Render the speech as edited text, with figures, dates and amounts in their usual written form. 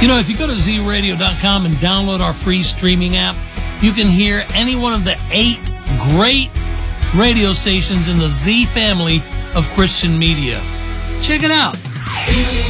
You know, if you go to zradio.com and download our free streaming app, you can hear any one of the 8 great radio stations in the Z family of Christian media. Check it out.